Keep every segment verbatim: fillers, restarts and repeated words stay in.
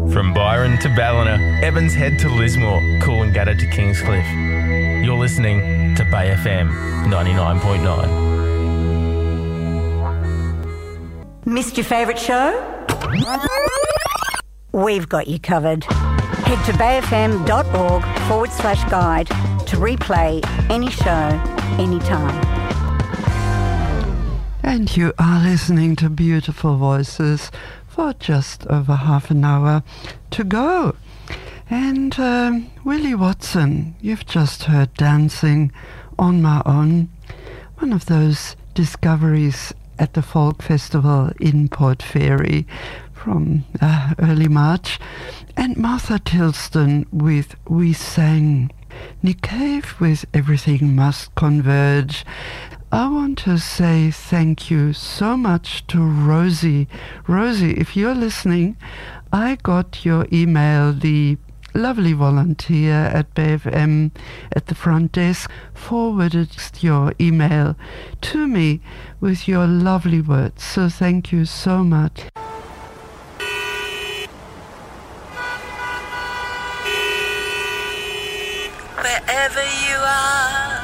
From Byron to Ballina, Evans Head to Lismore, Coolangatta to Kingscliff. You're listening to Bay F M ninety-nine point nine. Missed your favourite show? We've got you covered. Head to bayfm.org forward slash guide to replay any show, anytime. And you are listening to Beautiful Voices for just over half an hour to go. And um, Willie Watson, you've just heard Dancing on My Own, one of those discoveries at the Folk Festival in Port Fairy from uh, early March. And Martha Tilston with We Sang. Nick Cave with Everything Must Converge. I want to say thank you so much to Rosie. Rosie, if you're listening, I got your email, the lovely volunteer at B F M at the front desk forwarded your email to me with your lovely words. So thank you so much. Wherever you are,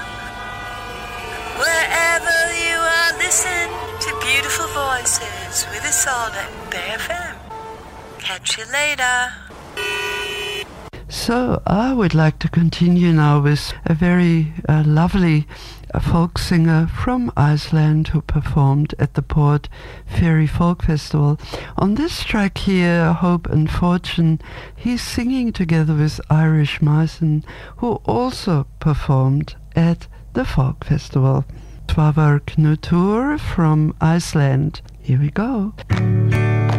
wherever you are, listen to Beautiful Voices with us on at B F M. Catch you later. So I would like to continue now with a very uh, lovely uh, folk singer from Iceland who performed at the Port Fairy Folk Festival. On this track here, Hope and Fortune, he's singing together with Irish Mason, who also performed at the Folk Festival. Tvavar Knutur from Iceland. Here we go.